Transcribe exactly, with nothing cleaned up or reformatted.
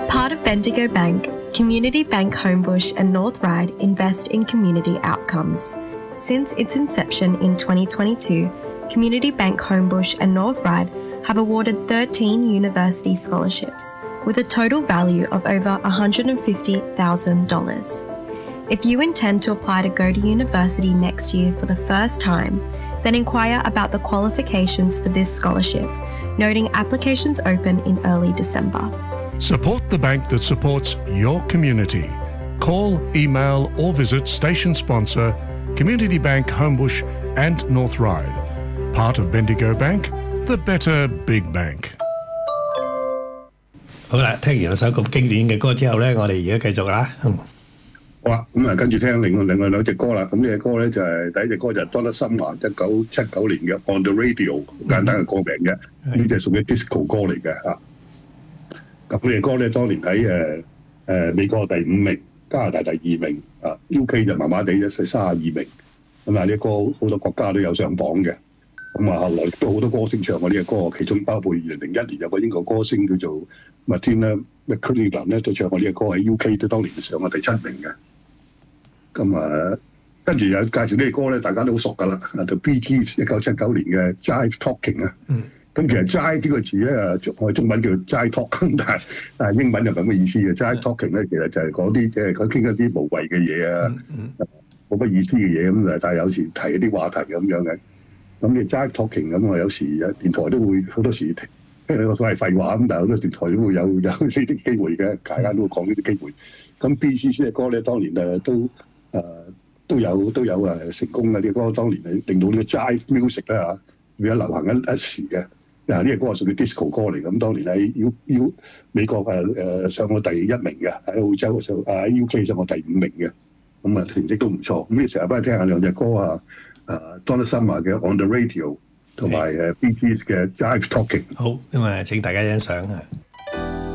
Part of Bendigo Bank, Community Bank Homebush and North Ryde invest in community outcomes. Since its inception in twenty twenty-two, Community Bank Homebush and North Ryde have awarded thirteen university scholarships with a total value of over one hundred fifty thousand dollars. If you intend to apply to go to university next year for the first time, then inquire about the qualifications for this scholarship, noting applications open in early December. Support the bank that supports your community. Call, email or visit station sponsor Community Bank Homebush and North Ryde. Part of Bendigo Bank, the better big bank. 好啦，聽完嗰首咁經典嘅歌之後咧，我哋而家繼續啦。嗯， 好啊，咁啊跟住聽另外另外兩隻歌啦。咁呢隻歌咧就係、是、第一隻歌就係 Donna Summer 一九七九年嘅 On the Radio， 好簡單嘅歌名嘅。呢隻係屬於 disco 歌嚟嘅嚇。咁呢隻歌咧當年喺誒誒美國第五名，加拿大第二名，啊 U K 就麻麻地啫，係三十二名。咁啊呢隻歌好多國家都有上榜嘅。咁啊後來都好多歌星唱過呢隻歌，其中包括二零零一年有個英國歌星叫做 Martina McClelland 咧，都唱過呢隻歌喺 U K 都當年上過第七名嘅。咁啊跟住有介紹呢隻歌咧，大家都好熟㗎啦，就 Bee Gees 一九七九年嘅 Jive Talking 啊。嗯。咁其實 Jive 呢個字咧，我哋中文叫 Jive Talk， 但係但係英文就咁嘅意思嘅。Jive Talking 咧，其實就係講啲即係佢傾一啲無謂嘅嘢啊，冇乜意思嘅嘢咁，但係有時提一啲話題咁樣嘅。咁你 Jive Talking 咁啊，有時電台都會好多時聽聽你個所謂廢話咁，但係好多電台都會有有呢啲機會嘅，大家都會講呢啲機會。咁 Bee Gees 嘅歌咧，當年誒都誒、呃、都有都有誒成功嘅啲歌，當年係令到呢個 Jive Music 咧嚇變咗流行一一時嘅。嗱呢隻歌係屬於 disco 歌嚟，咁當年喺 U U 美國誒誒上過第一名嘅，喺澳洲上啊喺 U K 上過第五名嘅，咁啊成績都唔錯。咁你成日翻去聽下兩隻歌啊，誒 Donna Summer 嘅 On the Radio 同埋誒 Bee Gees 嘅 Jive Talking。 好，咁啊請大家欣賞啊。